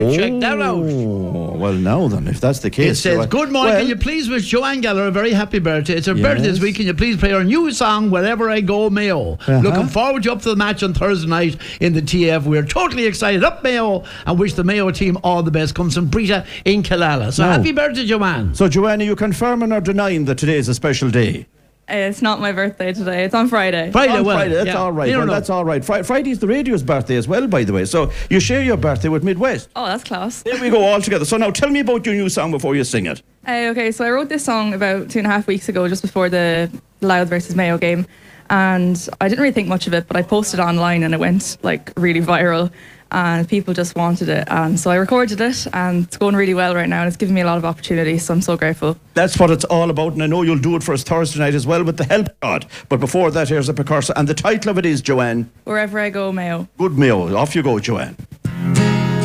Check that out. Oh, well, now then, if that's the case. It says, good morning, can you please wish Joanne Gallagher a very happy birthday? It's her birthday this week. Can you please play her new song, Wherever I Go, Mayo? Looking forward to up to the match on Thursday night in the TF. We're totally excited. Up Mayo, and wish the Mayo team all the best. Comes from Brita in Killala. So happy birthday, Joanne. So, Joanne, are you confirming or denying that today is a special day? It's not my birthday today. It's on Friday. Friday, that's all right. Well, that's all right. Friday's the radio's birthday as well, by the way. So you share your birthday with Midwest. Oh, that's class. There we go, all together. So now tell me about your new song before you sing it. Okay, so I wrote this song about 2.5 weeks ago, just before the Louth versus Mayo game. And I didn't really think much of it, but I posted it online and it went like really viral. And people just wanted it, and so I recorded it, and it's going really well right now, and it's giving me a lot of opportunities, so I'm so grateful. That's what it's all about, and I know you'll do it for us Thursday night as well with the help of God. But before that, here's a precursor, and the title of it is, Joanne, Wherever I Go, Mayo. Good Mayo. Off you go, Joanne.